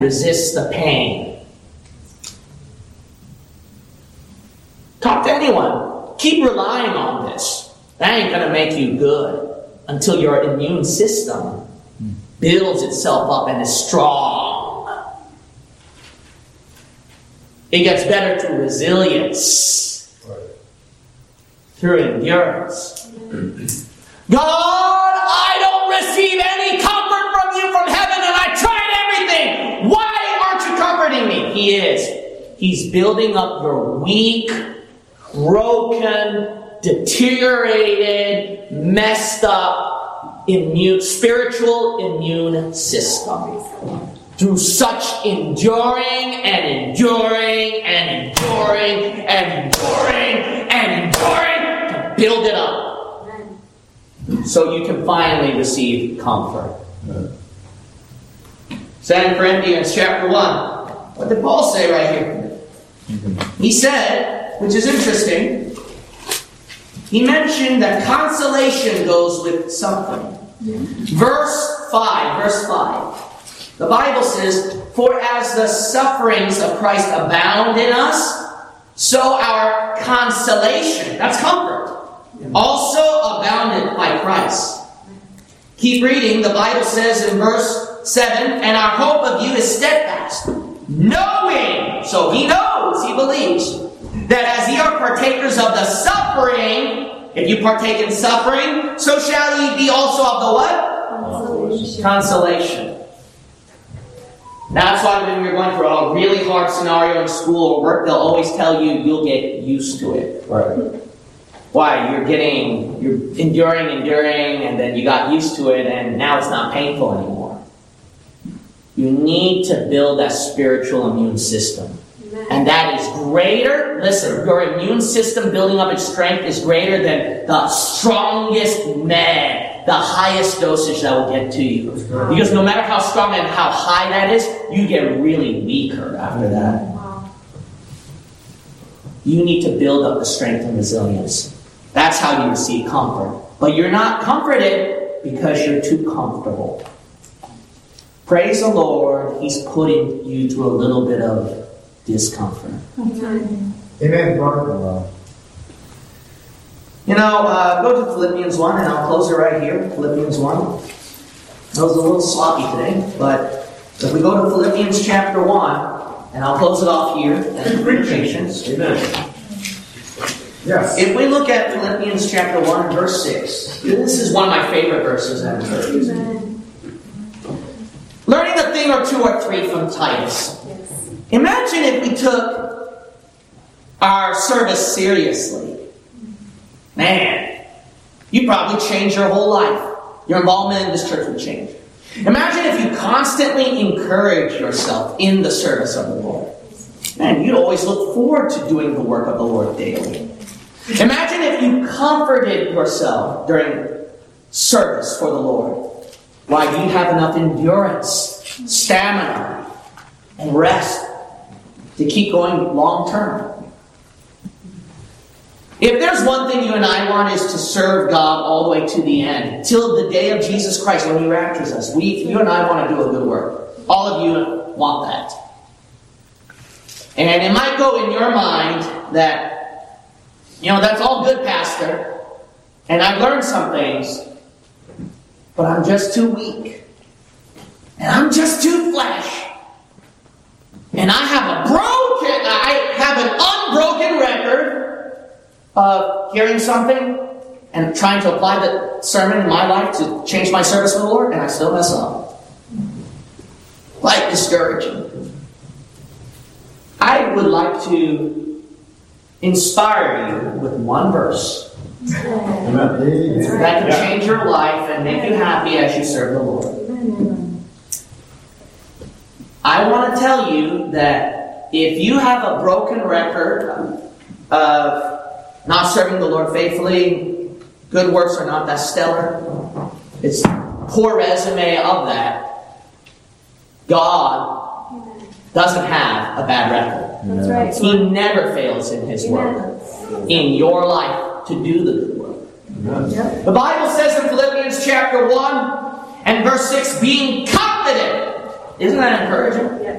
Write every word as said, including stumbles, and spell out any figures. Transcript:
Resist the pain. Talk to anyone. Keep relying on this. That ain't going to make you good until your immune system builds itself up and is strong. It gets better through resilience, through endurance. God, I don't receive any comfort from you from heaven, and I tried everything. Why aren't you comforting me? He is. He's building up your weak, broken, deteriorated, messed up immune, spiritual immune system. Through such enduring and enduring and enduring and enduring and enduring to build it up. So you can finally receive comfort. Second Corinthians chapter one. What did Paul say right here? He said, which is interesting, he mentioned that consolation goes with suffering. Verse five, verse five. The Bible says, for as the sufferings of Christ abound in us, so our consolation, that's comfort, also abounded by Christ. Keep reading. The Bible says in verse seven, and our hope of you is steadfast, knowing, so he knows, he believes, that as ye are partakers of the suffering, if you partake in suffering, so shall ye be also of the what? Consolation. Consolation. Now, that's why when you're going through a really hard scenario in school or work, they'll always tell you you'll get used to it. Right. Why? You're getting, you're enduring, enduring, and then you got used to it, and now it's not painful anymore. You need to build that spiritual immune system. And that is greater, listen, your immune system building up its strength is greater than the strongest med, the highest dosage that will get to you. Because no matter how strong and how high that is, you get really weaker after that. You need to build up the strength and resilience. That's how you receive comfort. But you're not comforted because you're too comfortable. Praise the Lord, He's putting you through a little bit of discomfort. Amen. You know, uh, go to Philippians one, and I'll close it right here. Philippians one. That was a little sloppy today, but if we go to Philippians chapter one, and I'll close it off here, and bring patience. Amen. Yes. If we look at Philippians chapter one, verse six, this is one of my favorite verses I've ever used. Learning a thing or two or three from Titus. Imagine if we took our service seriously. Man, you'd probably change your whole life. Your involvement in this church would change. Imagine if you constantly encourage yourself in the service of the Lord. Man, you'd always look forward to doing the work of the Lord daily. Imagine if you comforted yourself during service for the Lord. Why, you'd have enough endurance, stamina, and rest to keep going long term. If there's one thing you and I want is to serve God all the way to the end, till the day of Jesus Christ when He raptures us. We, you and I want to do a good work. All of you want that. And it might go in your mind that, you know, that's all good, Pastor, and I've learned some things, but I'm just too weak. And I'm just too flesh. And I have a broken, I have an unbroken record of hearing something and trying to apply the sermon in my life to change my service with the Lord, and I still mess up. Quite discouraging. I would like to inspire you with one verse that can change your life and make you happy as you serve the Lord. I want to tell you that if you have a broken record of not serving the Lord faithfully, good works are not that stellar, it's poor resume of that, God doesn't have a bad record. That's right. He never fails in His work in your life to do the good work. Yep. The Bible says in Philippians chapter one and verse six, being confident Isn't that encouraging?